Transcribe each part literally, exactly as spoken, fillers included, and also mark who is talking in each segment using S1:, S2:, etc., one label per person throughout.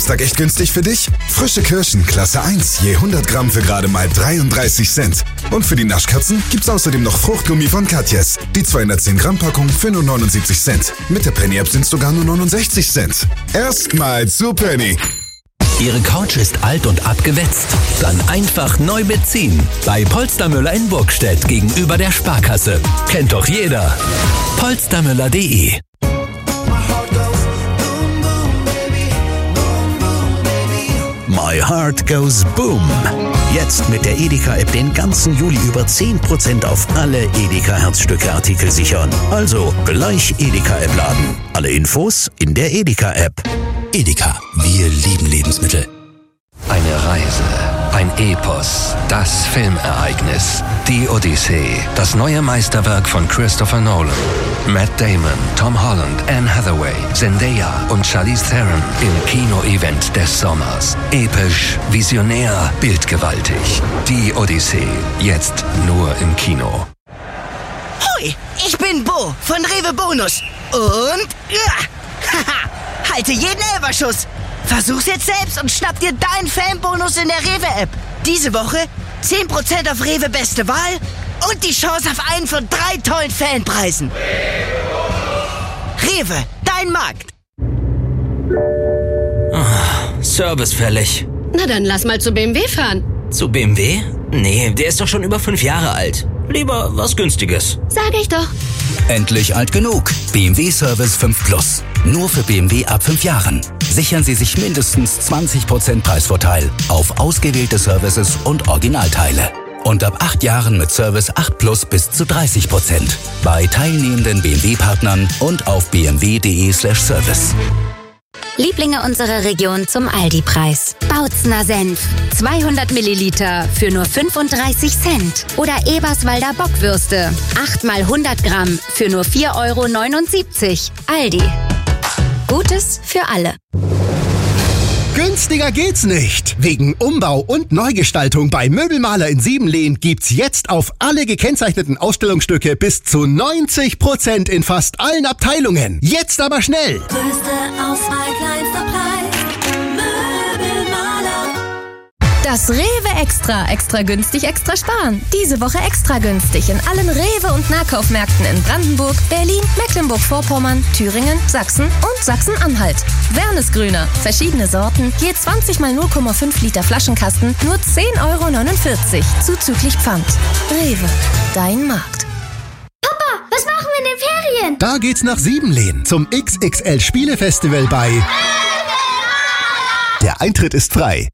S1: Samstag echt günstig für dich? Frische Kirschen, Klasse eins, je hundert Gramm für gerade mal dreiunddreißig Cent. Und für die Naschkatzen gibt's außerdem noch Fruchtgummi von Katjes. Die zweihundertzehn Gramm Packung für nur neunundsiebzig Cent. Mit der Penny-App sind's sogar nur neunundsechzig Cent. Erstmal zu Penny.
S2: Ihre Couch ist alt und abgewetzt? Dann einfach neu beziehen. Bei Polstermüller in Burgstedt gegenüber der Sparkasse. Kennt doch jeder. polstermüller punkt de. My Heart Goes Boom. Jetzt mit der Edeka-App den ganzen Juli über zehn Prozent auf alle Edeka-Herzstücke-Artikel sichern. Also gleich Edeka-App laden. Alle Infos in der Edeka-App. Edeka, wir lieben Lebensmittel.
S3: Eine Reise, ein Epos, das Filmereignis, die Odyssee, das neue Meisterwerk von Christopher Nolan. Matt Damon, Tom Holland, Anne Hathaway, Zendaya und Charlize Theron im Kino-Event des Sommers. Episch, visionär, bildgewaltig. Die Odyssee, jetzt nur im Kino.
S4: Hoi, ich bin Bo von Rewe Bonus. Und ja, haha, halte jeden Elferschuss. Versuch's jetzt selbst und schnapp dir deinen Fanbonus in der Rewe-App. Diese Woche zehn Prozent auf Rewe Beste Wahl und die Chance auf einen von drei tollen Fanpreisen. Rewe, dein Markt.
S5: Oh, Service fällig.
S6: Na dann lass mal zu B M W fahren.
S5: Zu B M W? Nee, der ist doch schon über fünf Jahre alt. Lieber was Günstiges.
S6: Sag ich doch.
S2: Endlich alt genug. B M W Service fünf Plus. Nur für B M W ab fünf Jahren. Sichern Sie sich mindestens zwanzig Prozent Preisvorteil auf ausgewählte Services und Originalteile. Und ab acht Jahren mit Service acht Plus bis zu dreißig Prozent. Bei teilnehmenden B M W-Partnern und auf b m w punkt de slash service.
S7: Lieblinge unserer Region zum Aldi-Preis. Bautzner Senf. zweihundert Milliliter für nur fünfunddreißig Cent. Oder Eberswalder Bockwürste. acht mal hundert Gramm für nur vier Euro neunundsiebzig. Aldi. Gutes für alle.
S8: Günstiger geht's nicht. Wegen Umbau und Neugestaltung bei Möbelmaler in Siebenlehn gibt's jetzt auf alle gekennzeichneten Ausstellungsstücke bis zu neunzig Prozent in fast allen Abteilungen. Jetzt aber schnell.
S9: Größte Auswahl, kleinster Preis. Möbelmaler.
S10: Das Rewe Extra. Extra günstig, extra sparen. Diese Woche extra günstig in allen Rewe- und Nahkaufmärkten in Brandenburg, Berlin, Mecklenburg-Vorpommern, Thüringen, Sachsen und Sachsen-Anhalt. Wernesgrüner. Verschiedene Sorten. Je zwanzig mal null Komma fünf Liter Flaschenkasten. Nur zehn Euro neunundvierzig. Zuzüglich Pfand. Rewe. Dein Markt.
S9: Papa, was machen wir in den Ferien?
S8: Da geht's nach Siebenlehn zum X X L Spielefestival bei... Der Eintritt ist frei.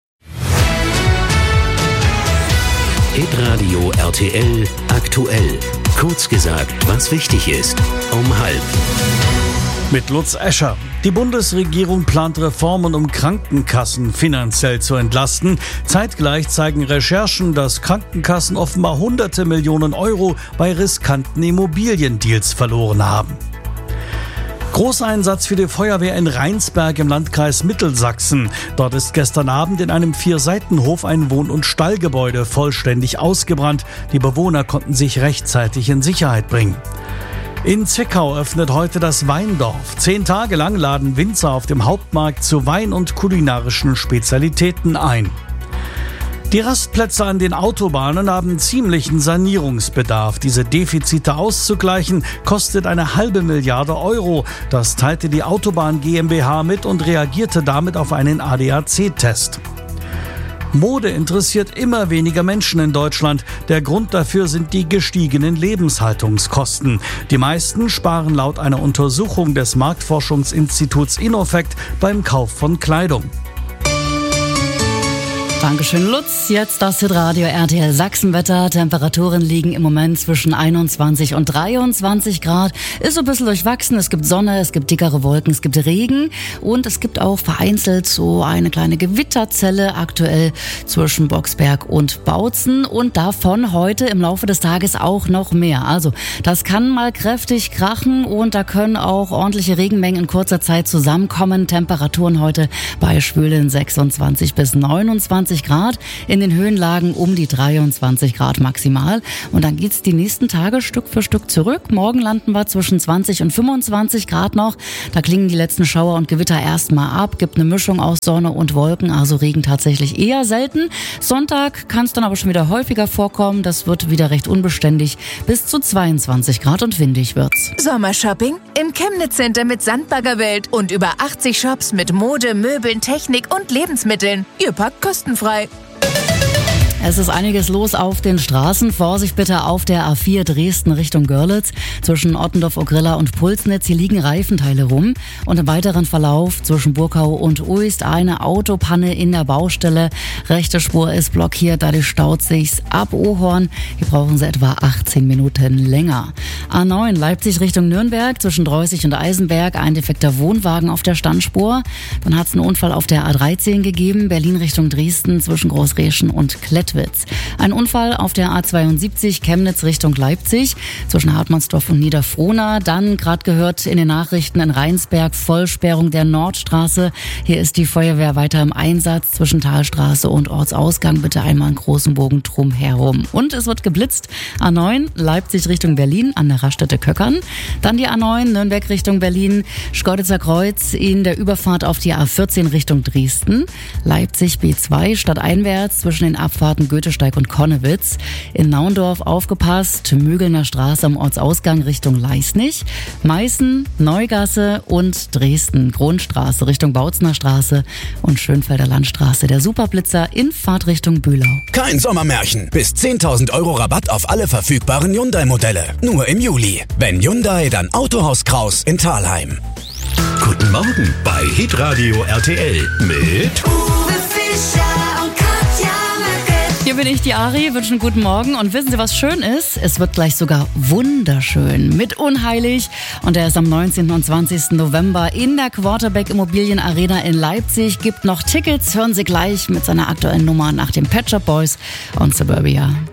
S2: Hitradio R T L aktuell. Kurz gesagt, was wichtig ist. Um halb.
S11: Mit Lutz Escher. Die Bundesregierung plant Reformen, um Krankenkassen finanziell zu entlasten. Zeitgleich zeigen Recherchen, dass Krankenkassen offenbar hunderte Millionen Euro bei riskanten Immobiliendeals verloren haben. Großeinsatz für die Feuerwehr in Rheinsberg im Landkreis Mittelsachsen. Dort ist gestern Abend in einem Vierseitenhof ein Wohn- und Stallgebäude vollständig ausgebrannt. Die Bewohner konnten sich rechtzeitig in Sicherheit bringen. In Zwickau öffnet heute das Weindorf. Zehn Tage lang laden Winzer auf dem Hauptmarkt zu Wein- und kulinarischen Spezialitäten ein. Die Rastplätze an den Autobahnen haben ziemlichen Sanierungsbedarf. Diese Defizite auszugleichen, kostet eine halbe Milliarde Euro. Das teilte die Autobahn GmbH mit und reagierte damit auf einen A D A C-Test. Mode interessiert immer weniger Menschen in Deutschland. Der Grund dafür sind die gestiegenen Lebenshaltungskosten. Die meisten sparen laut einer Untersuchung des Marktforschungsinstituts Innofect beim Kauf von Kleidung.
S12: Dankeschön, Lutz. Jetzt das Hitradio R T L Sachsenwetter. Temperaturen liegen im Moment zwischen einundzwanzig und dreiundzwanzig Grad. Ist so ein bisschen durchwachsen. Es gibt Sonne, es gibt dickere Wolken, es gibt Regen und es gibt auch vereinzelt so eine kleine Gewitterzelle aktuell zwischen Boxberg und Bautzen und davon heute im Laufe des Tages auch noch mehr. Also das kann mal kräftig krachen und da können auch ordentliche Regenmengen in kurzer Zeit zusammenkommen. Temperaturen heute bei schwülen sechsundzwanzig bis neunundzwanzig einundzwanzig Grad, in den Höhenlagen um die dreiundzwanzig Grad maximal. Und dann geht's die nächsten Tage Stück für Stück zurück. Morgen landen wir zwischen zwanzig und fünfundzwanzig Grad noch. Da klingen die letzten Schauer und Gewitter erstmal ab. Gibt eine Mischung aus Sonne und Wolken, also Regen tatsächlich eher selten. Sonntag kann es dann aber schon wieder häufiger vorkommen. Das wird wieder recht unbeständig. Bis zu zweiundzwanzig Grad und windig wird's.
S13: Sommershopping im Chemnitz Center mit Sandbaggerwelt und über achtzig Shops mit Mode, Möbeln, Technik und Lebensmitteln. Ihr packt kostenfrei.
S12: Es ist einiges los auf den Straßen. Vorsicht bitte auf der A vier Dresden Richtung Görlitz. Zwischen Ottendorf-Ogrilla und Pulsnitz, hier liegen Reifenteile rum. Und im weiteren Verlauf zwischen Burkau und Uist eine Autopanne in der Baustelle. Rechte Spur ist blockiert, dadurch staut sich's ab Ohorn. Hier brauchen Sie etwa achtzehn Minuten länger. A neun Leipzig Richtung Nürnberg, zwischen Dreußig und Eisenberg ein defekter Wohnwagen auf der Standspur. Dann hat's einen Unfall auf der A dreizehn gegeben, Berlin Richtung Dresden zwischen Großreschen und Klettwitz. Ein Unfall auf der A zweiundsiebzig Chemnitz Richtung Leipzig zwischen Hartmannsdorf und Niederfrohna. Dann gerade gehört in den Nachrichten in Rheinsberg Vollsperrung der Nordstraße. Hier ist die Feuerwehr weiter im Einsatz zwischen Talstraße und Ortsausgang. Bitte einmal einen großen Bogen drumherum. Und es wird geblitzt. A neun Leipzig Richtung Berlin an der Raststätte Köckern. Dann die A neun Nürnberg Richtung Berlin, Schkeuditzer Kreuz in der Überfahrt auf die A vierzehn Richtung Dresden. Leipzig B zwei stadteinwärts zwischen den Abfahrten Goethesteig und Konnewitz. In Naundorf aufgepasst, Mügelner Straße am Ortsausgang Richtung Leisnig. Meißen, Neugasse und Dresden, Grundstraße Richtung Bautzner Straße und Schönfelder Landstraße. Der Superblitzer in Fahrtrichtung Bühlau.
S14: Kein Sommermärchen. Bis zehntausend Euro Rabatt auf alle verfügbaren Hyundai-Modelle. Nur im Juli. Wenn Hyundai, dann Autohaus Kraus in Thalheim.
S15: Guten Morgen bei Hitradio R T L mit
S9: Uwe Fischer und Katja Möcke.
S12: Hier bin ich, die Ari, wünsche einen guten Morgen und wissen Sie, was schön ist? Es wird gleich sogar wunderschön mit Unheilig und er ist am neunzehnten und zwanzigsten November in der Quarterback Immobilien Arena in Leipzig. Gibt noch Tickets, hören Sie gleich mit seiner aktuellen Nummer nach den Pet Shop Boys und Suburbia.